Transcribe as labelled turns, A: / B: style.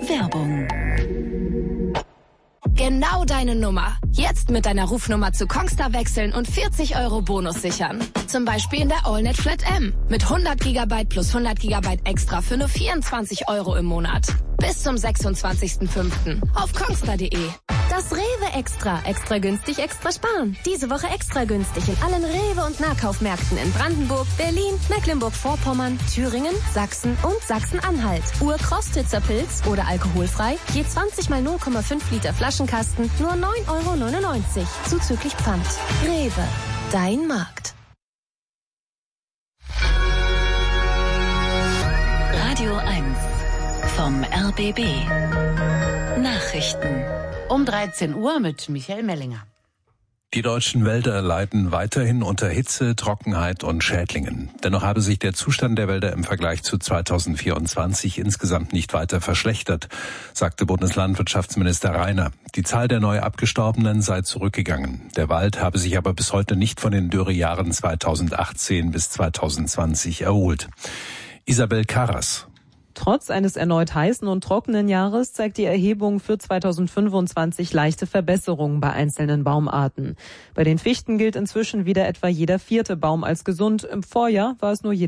A: Werbung.
B: Genau deine Nummer. Jetzt mit deiner Rufnummer zu Kongstar wechseln und 40 € Bonus sichern. Zum Beispiel in der AllNet Flat M. Mit 100 GB plus 100 GB extra für nur 24 € im Monat. Bis zum 26.05. auf kongstar.de.
C: Das Rewe Extra. Extra günstig, extra sparen. Diese Woche extra günstig in allen Rewe- und Nahkaufmärkten in Brandenburg, Berlin, Mecklenburg-Vorpommern, Thüringen, Sachsen und Sachsen-Anhalt. Ur-Krostitzer Pilz oder alkoholfrei. Je 20 mal 0,5 Liter Flaschenkasten. Nur 9,99 € zuzüglich Pfand. Rewe. Dein Markt.
A: Radio 1 vom RBB. Nachrichten.
D: Um 13 Uhr mit Michael Mellinger.
E: Die deutschen Wälder leiden weiterhin unter Hitze, Trockenheit und Schädlingen. Dennoch habe sich der Zustand der Wälder im Vergleich zu 2024 insgesamt nicht weiter verschlechtert, sagte Bundeslandwirtschaftsminister Reiner. Die Zahl der neu Abgestorbenen sei zurückgegangen. Der Wald habe sich aber bis heute nicht von den Dürrejahren 2018 bis 2020 erholt. Isabel Karras.
F: Trotz eines erneut heißen und trockenen Jahres zeigt die Erhebung für 2025 leichte Verbesserungen bei einzelnen Baumarten. Bei den Fichten gilt inzwischen wieder etwa jeder 4. Baum als gesund. Im Vorjahr war es nur jeder